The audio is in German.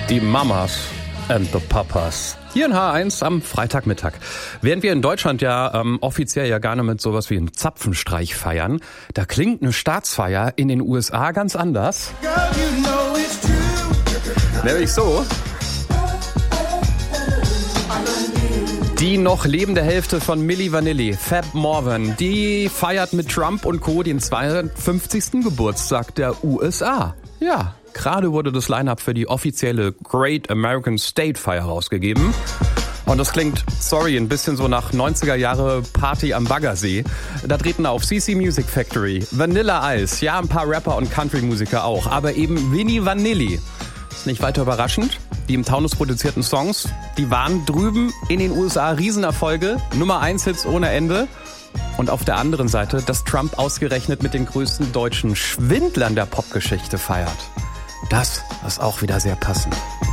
Die Mamas and the Papas. Hier in H1 am Freitagmittag. Während wir in Deutschland ja offiziell ja gar nicht mit sowas wie einem Zapfenstreich feiern, da klingt eine Staatsfeier in den USA ganz anders. Nämlich so. Die noch lebende Hälfte von Milli Vanilli, Fab Morvan, die feiert mit Trump und Co. den 52. Geburtstag der USA. Ja, gerade wurde das Line-Up für die offizielle Great American State Feier rausgegeben. Und das klingt, ein bisschen so nach 90er Jahre Party am Baggersee. Da treten auf CC Music Factory, Vanilla Ice, ja ein paar Rapper und Country-Musiker auch, aber eben Milli Vanilli. Ist nicht weiter überraschend. Die im Taunus produzierten Songs, die waren drüben in den USA Riesenerfolge, Nummer-1-Hits ohne Ende. Und auf der anderen Seite, dass Trump ausgerechnet mit den größten deutschen Schwindlern der Popgeschichte feiert. Das ist auch wieder sehr passend.